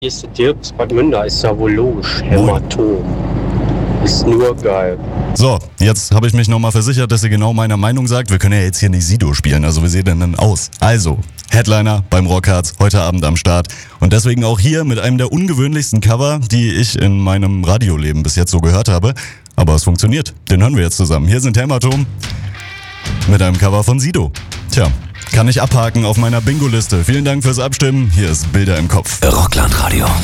Hier ist der Dirk aus Bad Münder, ist ja wohl logisch. Hämatom. Ist nur geil. So, jetzt habe ich mich nochmal versichert, dass ihr genau meiner Meinung sagt. Wir können ja jetzt hier nicht Sido spielen, also wie sieht denn denn aus? Also, Headliner beim Rockharz, heute Abend am Start. Und deswegen auch hier mit einem der ungewöhnlichsten Cover, die ich in meinem Radioleben bis jetzt so gehört habe. Aber es funktioniert, den hören wir jetzt zusammen. Hier sind Hämatom mit einem Cover von Sido. Tja, kann ich abhaken auf meiner Bingo-Liste. Vielen Dank fürs Abstimmen, hier ist Bilder im Kopf. Rockland Radio.